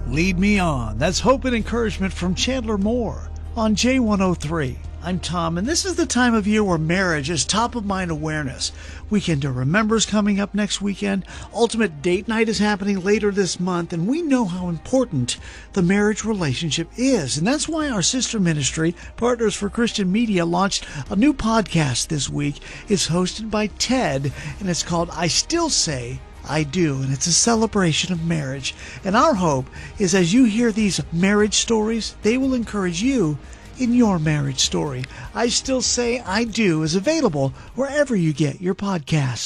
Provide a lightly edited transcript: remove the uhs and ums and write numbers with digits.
Lead Me On. That's hope and encouragement from Chandler Moore on J103. I'm Tom, and this is the time of year where marriage is top of mind awareness. Weekend to Remember is coming up next weekend. Ultimate Date Night is happening later this month, and we know how important the marriage relationship is. And that's why our sister ministry, Partners for Christian Media, launched a new podcast this week. It's hosted by Ted, and it's called I Still Say I Do, and it's a celebration of marriage. And our hope is as you hear these marriage stories, they will encourage you in your marriage story. I Still Say I Do is available wherever you get your podcasts.